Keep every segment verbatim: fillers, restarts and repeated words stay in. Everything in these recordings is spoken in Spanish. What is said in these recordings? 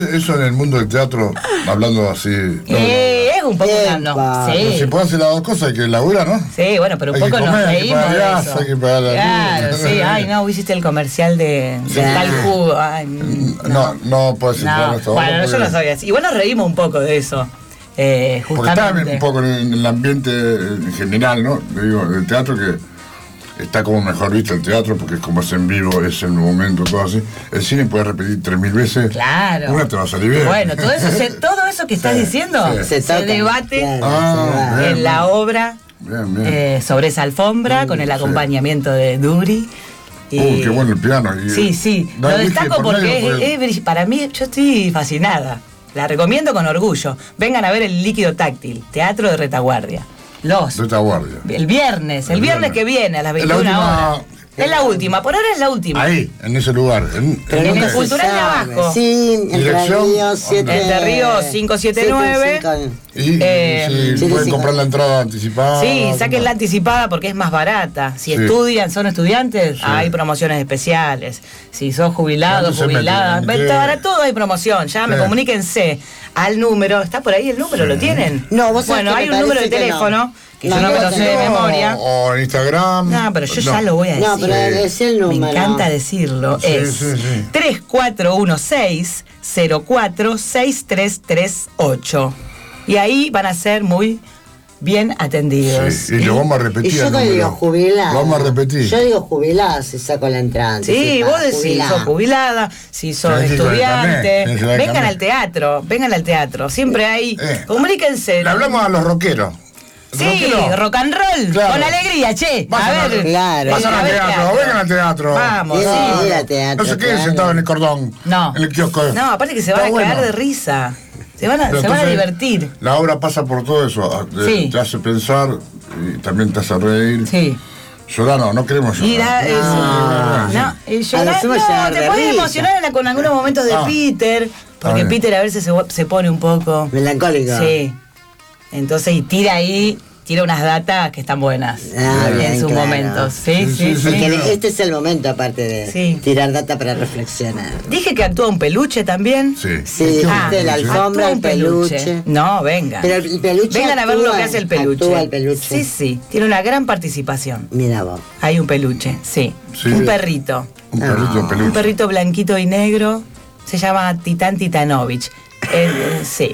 Eso en el mundo del teatro, hablando así... No, eh, es un poco... Epa. No, sí. no, si pueden hacer las dos cosas, hay que laburar, ¿no? Sí, bueno, pero un Hay que poco nos comer, hay que reímos pagar de gas, eso. hay que pagar la Claro, luz. sí. Ay, no, hiciste el comercial de, de Ya. tal jugo. Ay, No, no. no puedes entrar No, en esto. bueno, yo no sabía así. Igual nos reímos un poco de eso. Eh, Porque está justamente. un poco en el, en el ambiente en general, ¿no? Le digo, del teatro que está como mejor visto el teatro, porque es como es en vivo, es el momento, todo así. El cine puede repetir tres mil veces. Claro. Una te va a salir bien. Bueno, todo eso, se- todo eso que estás Sí, diciendo sí. se, Se toca, debate claro, Ah, se va. bien. en la obra Bien, bien. eh, sobre esa alfombra, con el sí. acompañamiento de Duri. Y- Uy, qué bueno el piano. Y, Sí, sí. da Lo whisky destaco por porque medio, es, porque- es brill- para mí, yo estoy fascinada. La recomiendo con orgullo. Vengan a ver el líquido táctil, Teatro de Retaguardia. Los. Retaguardia. El viernes, el, El viernes viernes. que viene a las Es la veintiuna última- horas. Es la última, por ahora es la última. Ahí, en ese lugar. En, Pero en en nunca el se Cultural de sabe. abajo. Sí, Entre Dirección, Ríos siete. Entre Ríos quinientos setenta y nueve. siete, cinco. Y Eh, sí, sí, pueden sí, comprar sí. la entrada anticipada. Sí, saquen la ¿no? anticipada porque es más barata. Si Sí. estudian, son estudiantes, Sí. hay promociones especiales. Si sos jubilado, ¿Cuánto se jubilada, meten? ¿En qué? para todo hay promoción. Llame, Sí. comuníquense al número. ¿Está por ahí el número? Sí. ¿Lo tienen? No, vos sabés Bueno, que hay me un número de parece que no. teléfono que No, yo no me no, lo sé de no. memoria. O en Instagram. No, pero yo No. ya lo voy a decir. No, pero es el número. Me encanta decirlo. Sí, es sí, sí. tres cuatro uno seis cero cuatro seis tres tres ocho. Y ahí van a ser muy bien atendidos. Sí, y lo vamos a repetir. Y yo el te número. digo jubilada. Lo vamos a repetir. Yo digo jubilada si saco la entrada. Sí, anticipada, vos decís, jubilada. sos jubilada, si sos Tenés que ir con el estudiante, carnet, tenés que ir con el vengan carnet. al teatro, vengan al teatro, siempre hay, Eh, comuníquense. Le hablamos a los rockeros. Sí, Rockero. rock and roll, Claro. con alegría, che. Vayan a al- ver, Claro. Vayan a al ver teatro, vengan al teatro. Vamos, Sí, sí. ir al teatro, No se queden claro. sentados en el cordón. No. En el kiosco. No, aparte que se van Está a cagar bueno. de risa. Se van a, Pero se van a entonces, divertir. La obra pasa por todo eso. a- de- Sí. Te hace pensar y también te hace reír. Sí. Llorar no, no queremos llorar. Y da, es- No. no, y A llorar, lo sumo no, llorar te de puedes risa. emocionar en la- con algunos momentos de Ah. Peter, porque bien. Peter a veces se, se pone un poco. Melancólico. Sí. Entonces, y tira ahí, tira unas datas que están buenas Ah, en bien, sus claro. momentos. Sí, Sí, sí, sí, sí. sí. Porque este es el momento, aparte de Sí. tirar data para reflexionar. Dije que actúa un peluche también. Sí. Sí, ¿Qué Ah, de la peluche? alfombra, actúa el un peluche. No, venga. Pero el peluche Vengan a ver lo actúa- que hace el peluche. actúa el peluche. Sí, sí. Tiene una gran participación. Mira vos. Hay un peluche, sí. Sí. Un perrito. Un perrito Ah. peluche. Un perrito blanquito y negro. Se llama Titán Titanovich. Eh, eh, sí.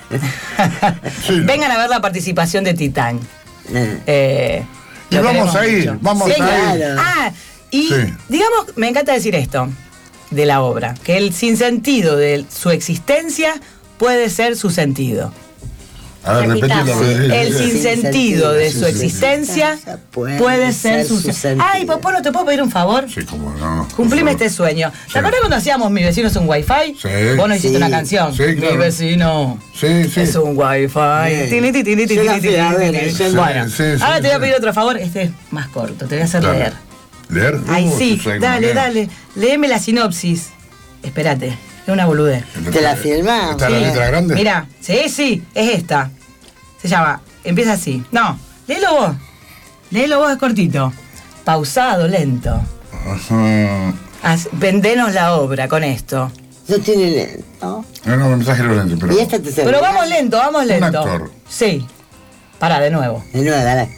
Sí. Vengan a ver la participación de Titán. Eh. Eh, Y lo vamos queremos a ir, mucho. vamos Sí, a ir. Claro. Ah, y Sí. digamos, me encanta decir esto de la obra, que el sinsentido de su existencia puede ser su sentido. A ver, Repitamos. repetilo. El Sí, sí. sinsentido de su Sí, sí, sí. existencia Puede puede ser ser su su sentido. Ay, sentido. papá, ¿no te puedo pedir un favor? Sí, como no. Cumplime por este favor. sueño. Sí. ¿Te acuerdas cuando hacíamos Mi vecino es un wifi? Sí. Vos nos hiciste Sí. una canción. Sí, claro. Mi vecino Sí, sí. es un wifi. Bien. Tini, tini, tini, Yo la tini, fui a tini, ver, tini. yo- Bueno, Sí, sí, ahora sí, te voy a sí. pedir otro favor. Este es más corto, te voy a hacer Dale. leer. ¿Leer? Ay, Uh, sí, tú sabes dale, cómo leer. dale. Léeme la sinopsis. Espérate, es una boludez. ¿Te la filmás? ¿Está la Sí. letra grande? Mira, sí, sí, es esta. Se llama, empieza así. No, léelo vos. Léelo vos, es cortito. Pausado, lento. Ajá. Haz- vendenos la obra con esto. No tiene lento. ¿No? No, no, mensaje los lentes, pero. Y esta te Pero vamos lento, vamos lento. actor. Sí. Pará, de nuevo. De nuevo, dale.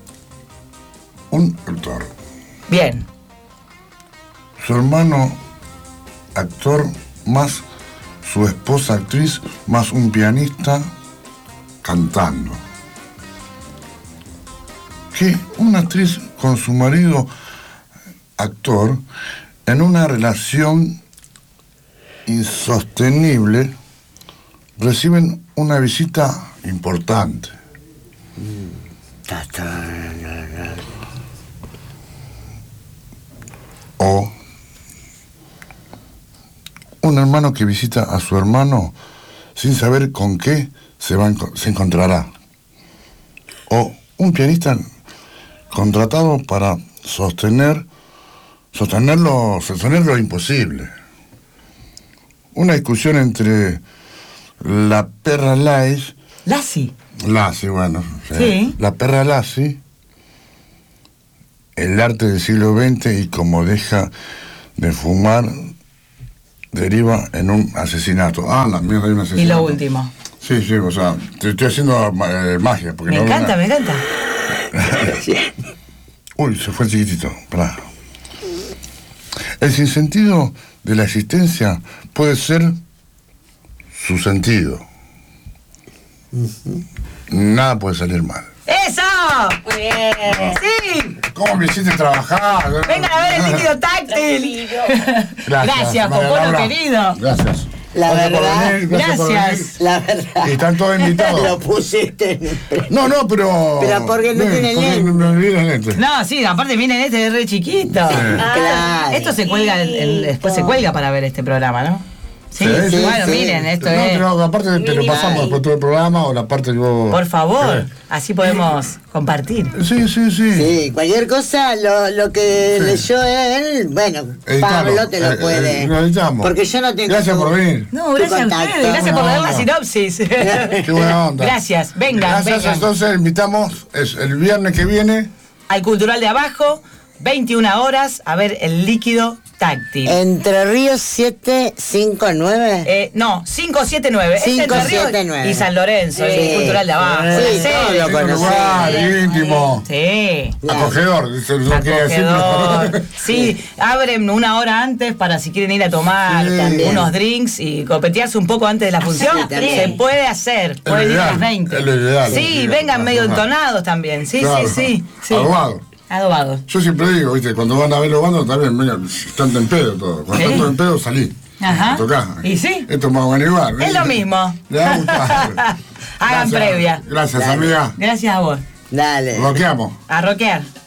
Un actor. Bien. Su hermano, actor, más su esposa, actriz, más un pianista cantando. Que una actriz con su marido, actor, en una relación insostenible, reciben una visita importante. Ta, ta. O un hermano que visita a su hermano sin saber con qué se, va a enco- se encontrará. O un pianista contratado para sostener, sostenerlo, sostener lo imposible. Una discusión entre la perra Lais, Lassie. Lassie, bueno, Sí. la perra Lassie, el arte del siglo veinte y cómo deja de fumar deriva en un asesinato. Ah, la mierda, hay un asesinato. Y lo último. Sí, sí, o sea, te estoy haciendo eh, magia. Porque Me no veo encanta, nada. me encanta. Uy, se fue el chiquitito. Pará. El sinsentido de la existencia puede ser su sentido. Nada puede salir mal. ¡Eso! Muy bien. ¡Sí! ¿Cómo me hiciste trabajar? Vengan a ver el líquido táctil. Gracias, María Popolo Laura. querido. Gracias. La Gracias por verdad, venir, gracias por gracias. venir. La verdad. Y están todos invitados. Lo pusiste en el... No, no, pero. Pero porque no tiene porque lente. Me olvidé el lente. No, sí, aparte miren, este es re chiquito. Ah, claro. Esto se cuelga, el- el- después se cuelga para ver este programa, ¿no? Sí, Sí, sí, bueno, sí. miren, esto No, es. pero aparte te lo pasamos después todo el programa o la parte que vos. Por favor, querés. así podemos compartir. Sí, sí, sí. Sí, cualquier cosa, lo, lo que Sí. leyó él, bueno, Editalo. Pablo te lo Eh, puede. eh, lo editamos. Porque yo no tengo. Gracias tu- por venir. No, tu gracias a contacto. ustedes, gracias por leer la No. sinopsis. Qué buena onda. Gracias, vengan, Gracias, vengan. entonces invitamos es el viernes que viene. Al Cultural de Abajo, veintiuna horas, a ver el líquido táctil. Entre Ríos siete cinco nueve. Eh, no, cinco siete nueve. Es cinco Entre Ríos siete nueve. y San Lorenzo, Sí. el Cultural de Abajo. Sí, la todo sede. lo Un conocemos. lugar íntimo. Sí. Acogedor, eso es lo que Acogedor. decir. Sí, abren una hora antes para si quieren ir a tomar Sí. también unos drinks y copetearse un poco antes de la función. Sí, también. Se puede hacer, pueden ir a las ideal, veinte. es lo ideal, Sí, es lo vengan ideal, medio para tomar. entonados también. Sí, Claro. sí, sí, sí. Adobado. Adobados. Yo siempre digo, viste, cuando van a ver los bandos también, venga, están en pedo todo. Cuando Sí. están todos en pedo, salí. Ajá. Tocá. ¿Y sí? Esto es más bueno igual. Es lo mismo. Le va a gustar. Hagan Gracias. previa. Gracias, Dale. amiga. Gracias a vos. Dale. Bloqueamos. A rockear.